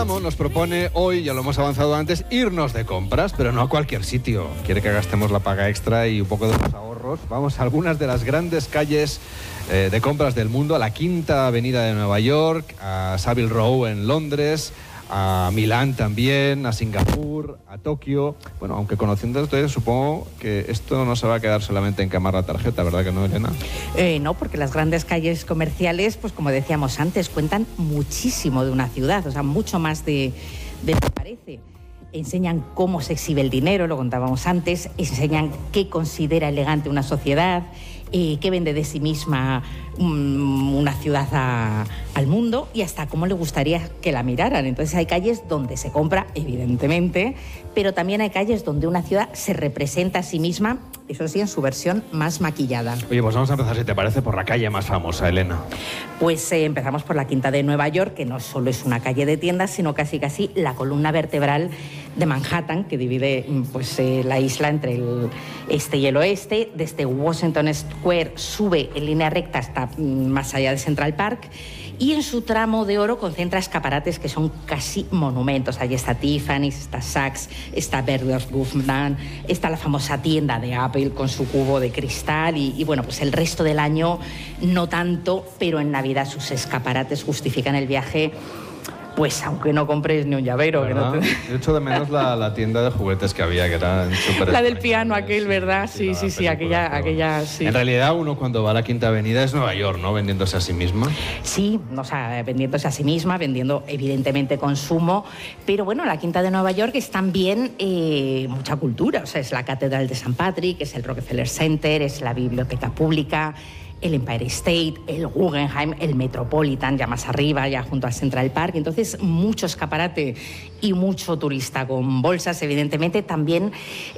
Samo nos propone hoy, ya lo hemos avanzado antes, irnos de compras, pero no a cualquier sitio. Quiere que gastemos la paga extra y un poco de los ahorros. Vamos a algunas de las grandes calles de compras del mundo, a la Quinta Avenida de Nueva York, a Savile Row en Londres, a Milán también, a Singapur, a Tokio. Bueno, aunque conociendo ustedes, supongo que esto no se va a quedar solamente en quemar la tarjeta, ¿verdad que no, Elena? No, porque las grandes calles comerciales, pues como decíamos antes, cuentan muchísimo de una ciudad, o sea, mucho más de lo que parece. Enseñan cómo se exhibe el dinero, lo contábamos antes, enseñan qué considera elegante una sociedad, qué vende de sí misma una ciudad al mundo y hasta cómo le gustaría que la miraran. Entonces hay calles donde se compra, evidentemente, pero también hay calles donde una ciudad se representa a sí misma, eso sí, en su versión más maquillada. Oye, pues vamos a empezar, si te parece, por la calle más famosa, Elena. Pues empezamos por la Quinta de Nueva York, que no solo es una calle de tiendas, sino casi la columna vertebral de Manhattan, que divide pues, la isla entre el este y el oeste. Desde Washington Square sube en línea recta hasta más allá de Central Park, y en su tramo de oro concentra escaparates que son casi monumentos. Allí está Tiffany's, está Saks, está Bergdorf Goodman, está la famosa tienda de Apple con su cubo de cristal y bueno, pues el resto del año no tanto, pero en Navidad sus escaparates justifican el viaje. Pues aunque no compres ni un llavero. Que no te... Yo echo de menos la tienda de juguetes que había, que era súper... La del piano aquel, sí, ¿verdad? Sí, aquella sí. En realidad uno cuando va a la Quinta Avenida es Nueva York, ¿no? Vendiéndose a sí misma. Sí, o sea, vendiéndose a sí misma, vendiendo evidentemente consumo, pero bueno, la Quinta de Nueva York es también mucha cultura, o sea, es la Catedral de St. Patrick, es el Rockefeller Center, es la Biblioteca Pública, el Empire State, el Guggenheim, el Metropolitan, ya más arriba, ya junto al Central Park. Entonces, mucho escaparate y mucho turista con bolsas, evidentemente, también,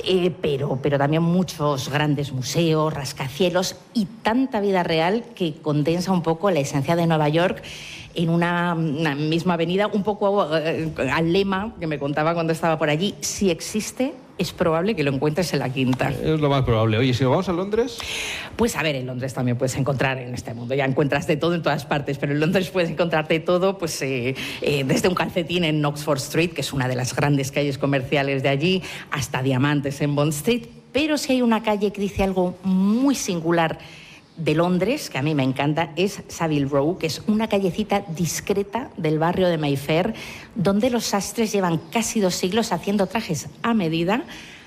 pero también muchos grandes museos, rascacielos y tanta vida real que condensa un poco la esencia de Nueva York en una misma avenida, un poco al lema que me contaba cuando estaba por allí: si existe, es probable que lo encuentres en la Quinta. Es lo más probable. Oye, si vamos a Londres... Pues a ver, en Londres también puedes encontrar, en este mundo ya encuentras de todo en todas partes, pero en Londres puedes encontrar de todo, pues desde un calcetín en Oxford Street, que es una de las grandes calles comerciales de allí, hasta diamantes en Bond Street. Pero si hay una calle que dice algo muy singular de Londres, que a mí me encanta, es Savile Row, que es una callecita discreta del barrio de Mayfair, donde los sastres llevan casi 2 siglos haciendo trajes a medida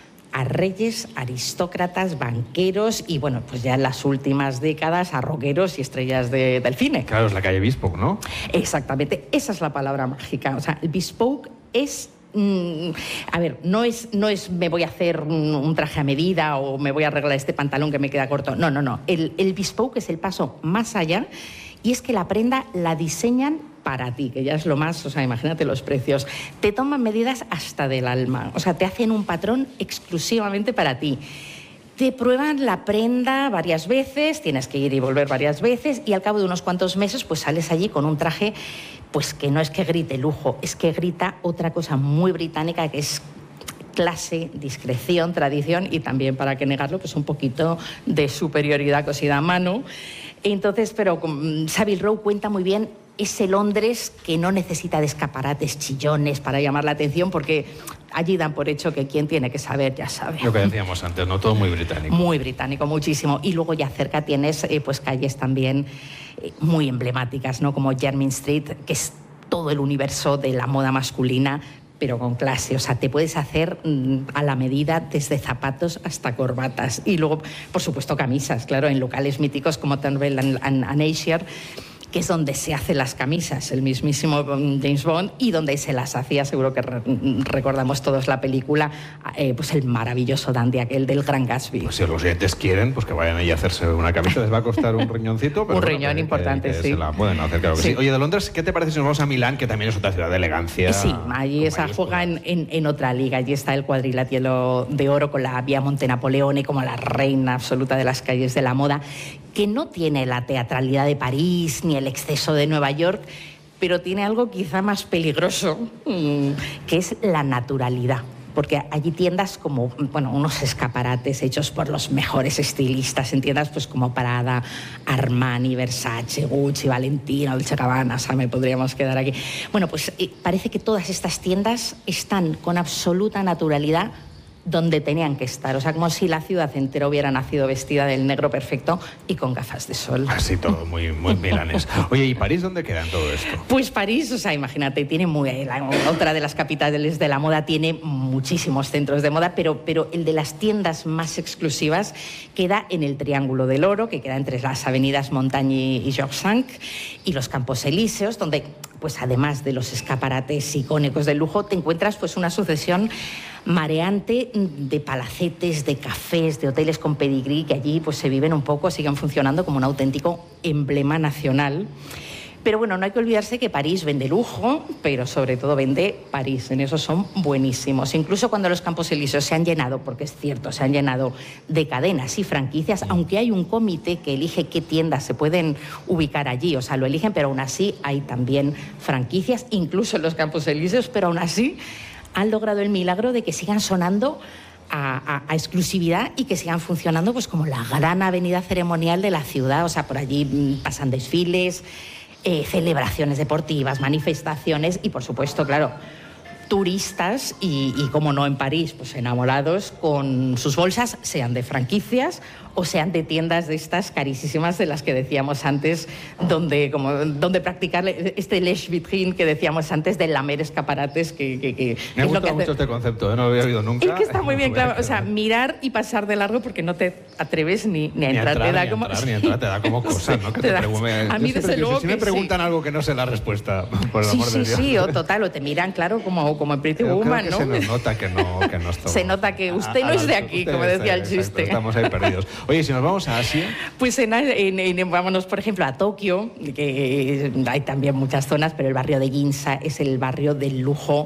a reyes, aristócratas, banqueros y, bueno, pues ya en las últimas décadas a rockeros y estrellas del cine. Claro, es la calle Bespoke, ¿no? Exactamente, esa es la palabra mágica. O sea, el bespoke es... a ver, no es me voy a hacer un traje a medida o me voy a arreglar este pantalón que me queda corto. No. El bespoke es el paso más allá, y es que la prenda la diseñan para ti, que ya es lo más, o sea, imagínate los precios. Te toman medidas hasta del alma, o sea, te hacen un patrón exclusivamente para ti. Te prueban la prenda varias veces, tienes que ir y volver varias veces, y al cabo de unos cuantos meses pues sales allí con un traje pues que no es que grite lujo, es que grita otra cosa muy británica, que es clase, discreción, tradición y también, para qué negarlo, pues un poquito de superioridad cosida a mano. Entonces, pero Savile Row cuenta muy bien ese Londres que no necesita de escaparates chillones para llamar la atención, porque allí dan por hecho que quien tiene que saber ya sabe. Lo que decíamos antes, ¿no? Todo muy británico. Muy británico, muchísimo. Y luego ya cerca tienes pues calles también muy emblemáticas, ¿no? Como Jermyn Street, que es todo el universo de la moda masculina, pero con clase. O sea, te puedes hacer a la medida desde zapatos hasta corbatas. Y luego, por supuesto, camisas, claro, en locales míticos como Turnbull and Ayrshire, que es donde se hacen las camisas, el mismísimo James Bond, y donde se las hacía, seguro que recordamos todos la película, pues el maravilloso dandy aquel del Gran Gatsby. Pues si los oyentes quieren, pues que vayan ahí a hacerse una camisa, les va a costar un riñoncito, pero un riñón importante, sí. Se la pueden hacer, claro que sí. Oye, de Londres, ¿qué te parece si nos vamos a Milán, que también es otra ciudad de elegancia? Sí, allí esa juega en otra liga, allí está el cuadrilátero de oro con la Vía Monte Napoleone como la reina absoluta de las calles de la moda, que no tiene la teatralidad de París ni el exceso de Nueva York, pero tiene algo quizá más peligroso, que es la naturalidad. porque allí tiendas como, bueno, unos escaparates hechos por los mejores estilistas, en tiendas pues como Prada, Armani, Versace, Gucci, Valentino, Dolce & Gabbana, o sea, me podríamos quedar aquí. Bueno, pues parece que todas estas tiendas están con absoluta naturalidad donde tenían que estar, o sea, como si la ciudad entera hubiera nacido vestida del negro perfecto y con gafas de sol. Así todo, muy, muy milanés. Oye, ¿y París dónde queda en todo esto? Pues París, o sea, imagínate, tiene otra de las capitales de la moda, tiene muchísimos centros de moda, pero el de las tiendas más exclusivas queda en el Triángulo del Oro, que queda entre las avenidas Montagne y Georges V, y los Campos Elíseos, donde, pues además de los escaparates icónicos del lujo, te encuentras pues una sucesión mareante de palacetes, de cafés, de hoteles con pedigrí, que allí pues se viven un poco, siguen funcionando como un auténtico emblema nacional. Pero bueno, no hay que olvidarse que París vende lujo, pero sobre todo vende París. En eso son buenísimos. Incluso cuando los Campos Elíseos se han llenado, porque es cierto, se han llenado de cadenas y franquicias, aunque hay un comité que elige qué tiendas se pueden ubicar allí. O sea, lo eligen, pero aún así hay también franquicias, incluso en los Campos Elíseos, pero aún así han logrado el milagro de que sigan sonando a exclusividad y que sigan funcionando pues como la gran avenida ceremonial de la ciudad. O sea, por allí pasan desfiles, celebraciones deportivas, manifestaciones y, por supuesto, claro, turistas y como no en París, pues enamorados con sus bolsas, sean de franquicias o sean de tiendas de estas carísimas de las que decíamos antes, donde practicar este lèche vitrine que decíamos antes de lamer escaparates. Me gusta mucho este concepto, no lo había oído nunca. Es que está muy bien, claro. O sea, mirar y pasar de largo porque no te atreves ni a entrar. Ni entrar, te da como cosa, ¿no? Que a mí, desde luego, si me preguntan algo que no sé la respuesta, por el amor de Dios. Sí, o total, o te miran, claro, como en Pretty Woman, ¿no? Se nos nota que no estamos. Se nota que usted no es de aquí, como decía el chiste. Estamos ahí perdidos. Oye, si nos vamos a Asia. Pues vámonos, por ejemplo, a Tokio, que hay también muchas zonas, pero el barrio de Ginza es el barrio del lujo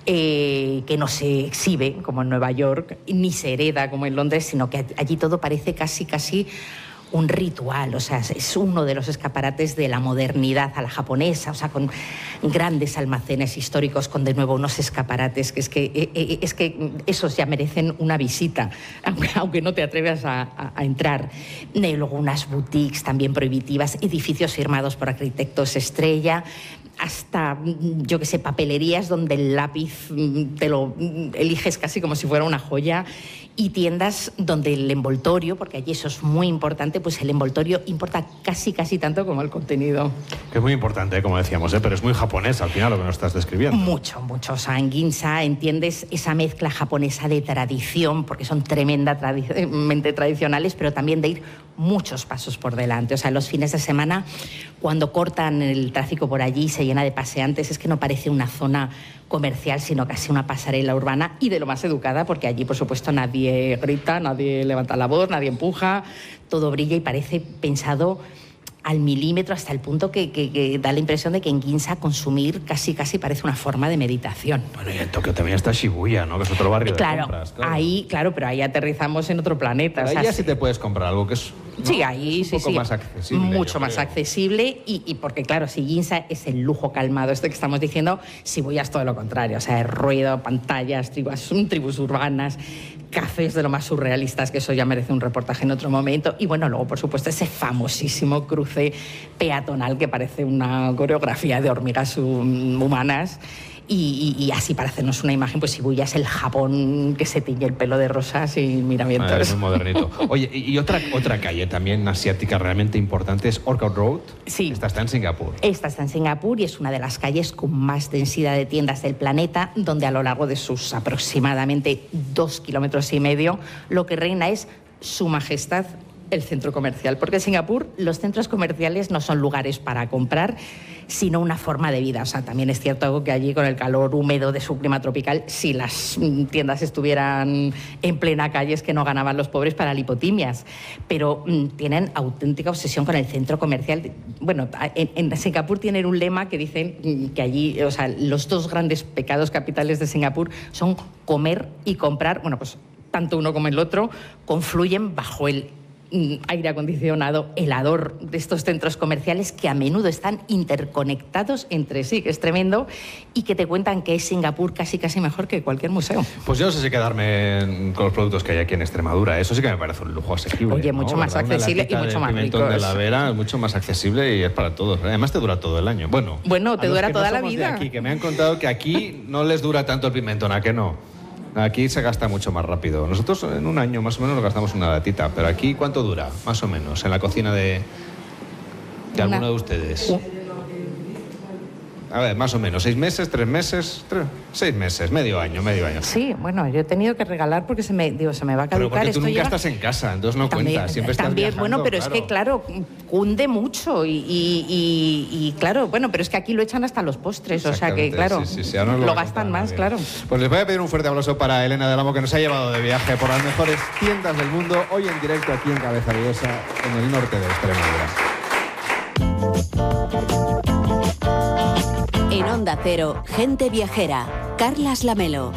que no se exhibe como en Nueva York, ni se hereda como en Londres, sino que allí todo parece casi un ritual. O sea, es uno de los escaparates de la modernidad a la japonesa, o sea, con grandes almacenes históricos, con de nuevo unos escaparates que es que esos ya merecen una visita, aunque no te atrevas a entrar. Luego unas boutiques también prohibitivas, edificios firmados por arquitectos estrella, hasta, yo qué sé, papelerías donde el lápiz te lo eliges casi como si fuera una joya, y tiendas donde el envoltorio, porque allí eso es muy importante, pues el envoltorio importa casi tanto como el contenido. Que es muy importante, como decíamos, pero es muy japonés al final lo que nos estás describiendo. Mucho. O sea, en Ginza entiendes esa mezcla japonesa de tradición, porque son tremendamente tradicionales, pero también de ir muchos pasos por delante. O sea, los fines de semana, cuando cortan el tráfico por allí, se llena de paseantes, es que no parece una zona comercial, sino casi una pasarela urbana, y de lo más educada, porque allí, por supuesto, nadie grita, nadie levanta la voz, nadie empuja, todo brilla y parece pensado al milímetro, hasta el punto que da la impresión de que en Ginza consumir casi parece una forma de meditación. Bueno, y en Tokio también está Shibuya, ¿no? Que es otro barrio de compras. Claro, pero ahí aterrizamos en otro planeta. Pero ahí ya sí te puedes comprar algo que es... ¿no? Sí, ahí es un poco más accesible. Mucho más accesible y porque, claro, si Ginza es el lujo calmado, esto que estamos diciendo, Shibuya es todo lo contrario. O sea, ruido, pantallas, tribus urbanas, cafés de lo más surrealistas, que eso ya merece un reportaje en otro momento. Y bueno, luego, por supuesto, ese famosísimo cruce peatonal que parece una coreografía de hormigas humanas. Y así, para hacernos una imagen, pues Shibuya es el Japón que se tiñe el pelo de rosas y miramientos. Es muy modernito. Oye, y otra calle también asiática realmente importante es Orchard Road. Sí. Esta está en Singapur. Esta está en Singapur y es una de las calles con más densidad de tiendas del planeta, donde a lo largo de sus aproximadamente 2,5 kilómetros, lo que reina es Su Majestad el centro comercial, porque en Singapur los centros comerciales no son lugares para comprar, sino una forma de vida. O sea, también es cierto que allí, con el calor húmedo de su clima tropical, si las tiendas estuvieran en plena calle, es que no ganaban los pobres para lipotimias, pero tienen auténtica obsesión con el centro comercial. Bueno, en Singapur tienen un lema que dicen que allí, o sea, los dos grandes pecados capitales de Singapur son comer y comprar. Bueno, pues tanto uno como el otro confluyen bajo el aire acondicionado, helador de estos centros comerciales que a menudo están interconectados entre sí, que es tremendo, y que te cuentan que es Singapur casi mejor que cualquier museo. Pues yo no sé si quedarme con los productos que hay aquí en Extremadura. Eso sí que me parece un lujo asequible. Oye, mucho más accesible y mucho más rico. De la Vera es mucho más accesible y es para todos. Además te dura todo el año. Bueno, te dura toda la vida. De aquí, que me han contado que aquí no les dura tanto el pimentón, ¿a que no? Aquí se gasta mucho más rápido. Nosotros en un año más o menos nos gastamos una latita, pero aquí ¿cuánto dura? Más o menos, en la cocina de alguno de ustedes. A ver, más o menos, 6 meses, 3 meses, 6 meses, medio año. Sí, bueno, yo he tenido que regalar porque se me va a caducar. Pero porque tú nunca estás en casa, entonces no cuentas, siempre estás viajando. Bueno, pero claro. Es que, claro, cunde mucho y claro, bueno, pero es que aquí lo echan hasta los postres, o sea que, claro, sí, lo gastan más, claro. Pues les voy a pedir un fuerte aplauso para Elena del Amo, que nos ha llevado de viaje por las mejores tiendas del mundo, hoy en directo aquí en Cabeza Villosa, en el norte de Extremadura. En Onda Cero, Gente Viajera, Carlas Lamelo.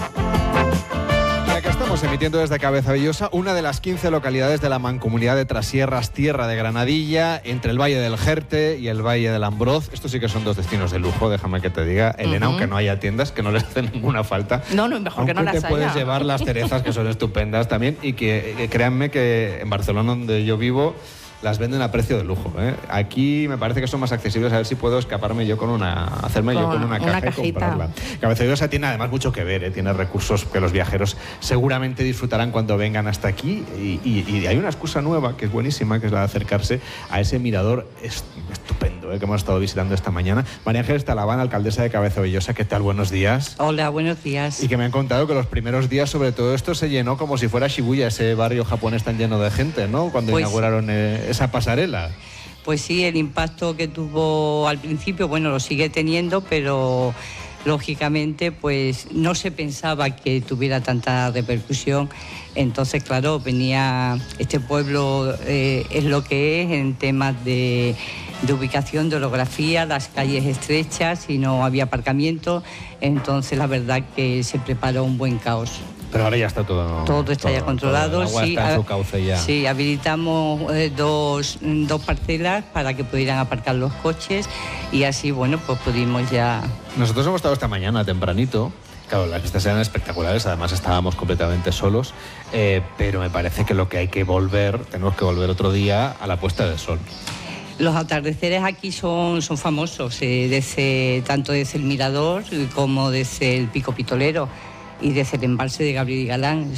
Acá estamos emitiendo desde Cabeza Villosa, una de las 15 localidades de la Mancomunidad de Trasierras, tierra de Granadilla, entre el Valle del Jerte y el Valle del Ambroz. Estos sí que son dos destinos de lujo, déjame que te diga, Elena, aunque no haya tiendas, que no les hacen ninguna falta. No, mejor que no las haya. Te puedes llevar las cerezas, que son estupendas también, y que créanme que en Barcelona, donde yo vivo, las venden a precio de lujo, ¿eh? Aquí me parece que son más accesibles, a ver si puedo escaparme yo con una caja y comprarla. Cabeza Villosa tiene además mucho que ver, ¿eh? Tiene recursos que los viajeros seguramente disfrutarán cuando vengan hasta aquí y hay una excusa nueva que es buenísima, que es la de acercarse a ese mirador estupendo, ¿eh? Que hemos estado visitando esta mañana. María Ángeles Talaván, alcaldesa de Cabeza Villosa, ¿qué tal? Buenos días. Hola, buenos días. Y que me han contado que los primeros días sobre todo esto se llenó como si fuera Shibuya, ese barrio japonés tan lleno de gente, ¿no? Cuando inauguraron esa pasarela. Pues sí, el impacto que tuvo al principio, bueno, lo sigue teniendo, pero lógicamente pues no se pensaba que tuviera tanta repercusión. Entonces, claro, venía este pueblo, es lo que es en temas de ubicación, de orografía, las calles estrechas y no había aparcamiento. Entonces, la verdad que se preparó un buen caos. Pero ahora ya está todo. Todo está ya controlado. El agua está en su cauce ya. Sí, habilitamos dos parcelas para que pudieran aparcar los coches y así, bueno, pues pudimos ya. Nosotros hemos estado esta mañana tempranito. Claro, las vistas eran espectaculares, además estábamos completamente solos, pero me parece que lo que hay que tenemos que volver otro día a la puesta del sol. Los atardeceres aquí son famosos, tanto desde el Mirador como desde el Pico Pitolero y desde el embalse de Gabriel y Galán,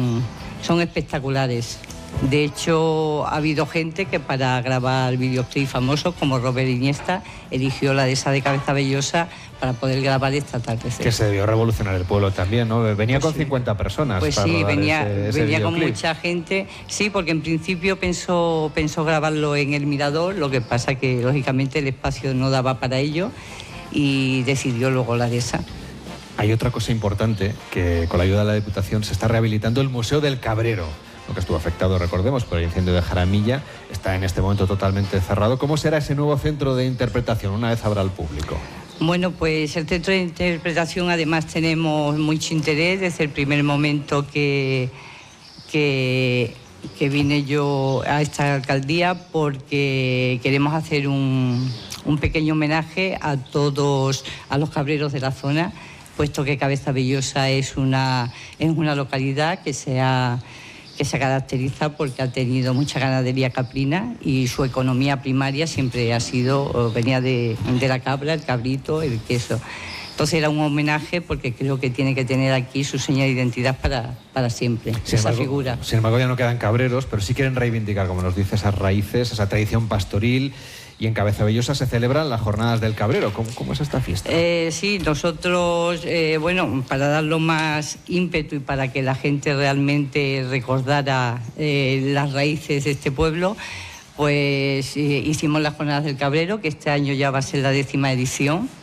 son espectaculares. De hecho, ha habido gente que para grabar videoclips famosos, como Robert Iniesta, eligió la dehesa de Cabeza Villosa para poder grabar este atardecer. Que se debió revolucionar el pueblo también, ¿no? Venía pues con 50 personas. Pues para sí, venía ese con mucha gente. Sí, porque en principio pensó grabarlo en el Mirador, lo que pasa que lógicamente el espacio no daba para ello y decidió luego la dehesa. Hay otra cosa importante, que con la ayuda de la Diputación se está rehabilitando el Museo del Cabrero, lo que estuvo afectado, recordemos, por el incendio de Jaramilla. Está en este momento totalmente cerrado. ¿Cómo será ese nuevo centro de interpretación una vez abra al público? Bueno, pues el centro de interpretación además tenemos mucho interés desde el primer momento que vine yo a esta alcaldía, porque queremos hacer un pequeño homenaje a todos, a los cabreros de la zona, puesto que Cabeza Villosa es una localidad que se caracteriza porque ha tenido mucha ganadería caprina y su economía primaria siempre venía de la cabra, el cabrito, el queso. Entonces era un homenaje porque creo que tiene que tener aquí su seña de identidad para siempre, esa figura. Sin embargo, ya no quedan cabreros, pero sí quieren reivindicar, como nos dice, esas raíces, esa tradición pastoril. Y en Cabeza Villosa se celebran las jornadas del cabrero. ¿Cómo es esta fiesta? Sí, nosotros, para darlo más ímpetu y para que la gente realmente recordara las raíces de este pueblo, pues hicimos las jornadas del cabrero, que este año ya va a ser la 10ª edición.